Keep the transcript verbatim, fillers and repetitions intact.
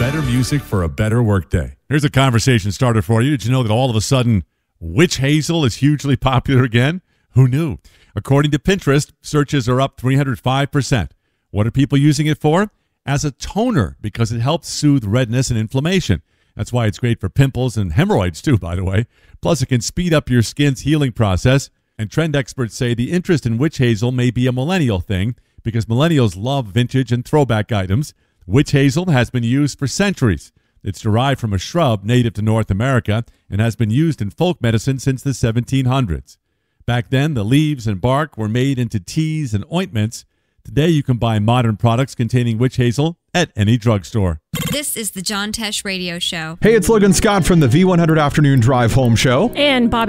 better music for a better workday. Here's a conversation starter for you. Did you know that all of a sudden witch hazel is hugely popular again? Who knew? According to Pinterest, searches are up three hundred five percent. What are people using it for? As a toner, because it helps soothe redness and inflammation. That's why it's great for pimples and hemorrhoids too, by the way. Plus, it can speed up your skin's healing process. And trend experts say the interest in witch hazel may be a millennial thing because millennials love vintage and throwback items. Witch hazel has been used for centuries. It's derived from a shrub native to North America and has been used in folk medicine since the seventeen hundreds. Back then, the leaves and bark were made into teas and ointments. Today, you can buy modern products containing witch hazel at any drugstore. This is the John Tesh Radio Show. Hey, it's Logan Scott from the V one hundred Afternoon Drive Home Show. And Bobby